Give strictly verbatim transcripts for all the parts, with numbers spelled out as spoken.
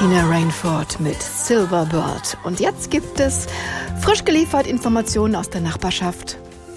Tina Rainford mit Silverbird. Und jetzt gibt es frisch geliefert Informationen aus der Nachbarschaft.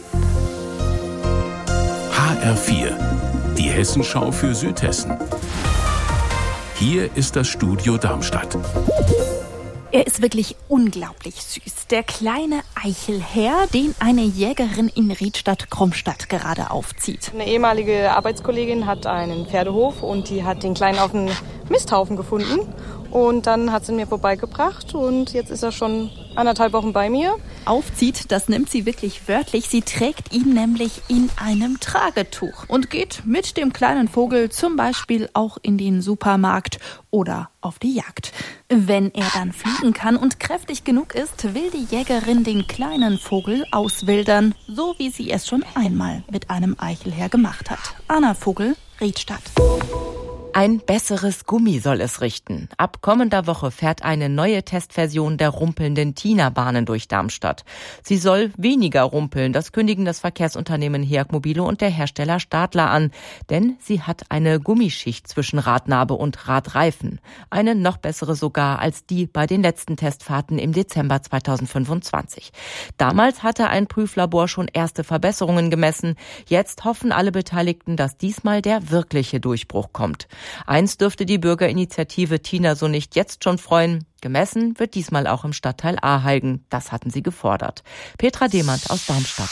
H R vier, die Hessenschau für Südhessen. Hier ist das Studio Darmstadt. Er ist wirklich unglaublich süß. Der kleine Eichelherr, den eine Jägerin in Riedstadt-Krummstadt gerade aufzieht. Eine ehemalige Arbeitskollegin hat einen Pferdehof und die hat den Kleinen auf einem Misthaufen gefunden. Und dann hat sie ihn mir vorbeigebracht und jetzt ist er schon anderthalb Wochen bei mir. Aufzieht, das nimmt sie wirklich wörtlich. Sie trägt ihn nämlich in einem Tragetuch und geht mit dem kleinen Vogel zum Beispiel auch in den Supermarkt oder auf die Jagd. Wenn er dann fliegen kann und kräftig genug ist, will die Jägerin den kleinen Vogel auswildern, so wie sie es schon einmal mit einem Eichelherr gemacht hat. Anna Vogel, Riedstadt. Ein besseres Gummi soll es richten. Ab kommender Woche fährt eine neue Testversion der rumpelnden Tina-Bahnen durch Darmstadt. Sie soll weniger rumpeln, das kündigen das Verkehrsunternehmen Herk Mobile und der Hersteller Stadler an. Denn sie hat eine Gummischicht zwischen Radnabe und Radreifen. Eine noch bessere sogar als die bei den letzten Testfahrten im Dezember zweitausendfünfundzwanzig. Damals hatte ein Prüflabor schon erste Verbesserungen gemessen. Jetzt hoffen alle Beteiligten, dass diesmal der wirkliche Durchbruch kommt. Eins dürfte die Bürgerinitiative Tina so nicht jetzt schon freuen. Gemessen wird diesmal auch im Stadtteil Aheigen. Das hatten sie gefordert. Petra Demand aus Darmstadt.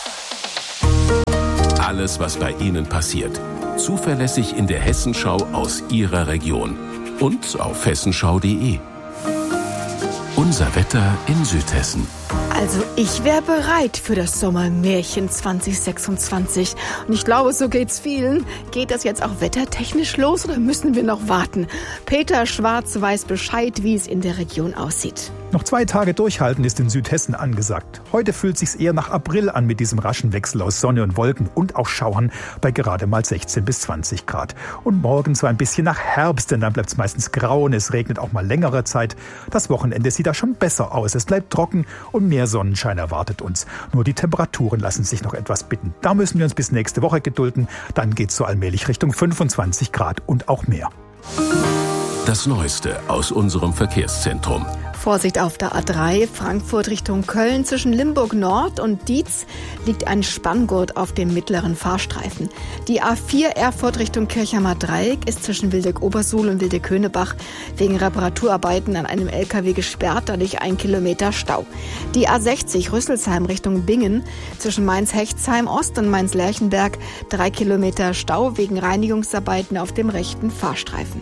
Alles, was bei Ihnen passiert. Zuverlässig in der Hessenschau aus Ihrer Region. Und auf hessenschau punkt de. Unser Wetter in Südhessen. Also ich wäre bereit für das Sommermärchen zwanzig sechsundzwanzig. Und ich glaube, so geht's vielen. Geht das jetzt auch wettertechnisch los oder müssen wir noch warten? Peter Schwarz weiß Bescheid, wie es in der Region aussieht. Noch zwei Tage durchhalten ist in Südhessen angesagt. Heute fühlt sich's eher nach April an mit diesem raschen Wechsel aus Sonne und Wolken und auch Schauern bei gerade mal sechzehn bis zwanzig Grad. Und morgen so ein bisschen nach Herbst, denn dann bleibt's meistens grau und es regnet auch mal längere Zeit. Das Wochenende sieht da schon besser aus. Es bleibt trocken und mehr Sonnenschein erwartet uns. Nur die Temperaturen lassen sich noch etwas bitten. Da müssen wir uns bis nächste Woche gedulden. Dann geht's so allmählich Richtung fünfundzwanzig Grad und auch mehr. Das Neueste aus unserem Verkehrszentrum. Vorsicht auf der A drei, Frankfurt Richtung Köln. Zwischen Limburg Nord und Dietz liegt ein Spanngurt auf dem mittleren Fahrstreifen. Die A vier Erfurt Richtung Kirchheimer Dreieck ist zwischen Wildeck-Obersuhl und Wildeck-Höneberg wegen Reparaturarbeiten an einem L K W gesperrt, dadurch ein Kilometer Stau. Die A sechzig Rüsselsheim Richtung Bingen zwischen Mainz-Hechtsheim Ost und Mainz-Lerchenberg drei Kilometer Stau wegen Reinigungsarbeiten auf dem rechten Fahrstreifen.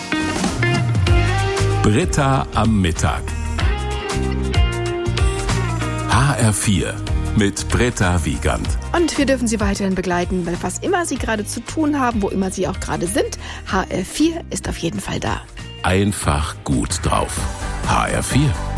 Britta am Mittag. H R vier mit Britta Wiegand. Und wir dürfen Sie weiterhin begleiten, weil was immer Sie gerade zu tun haben, wo immer Sie auch gerade sind, H R vier ist auf jeden Fall da. Einfach gut drauf. H R vier.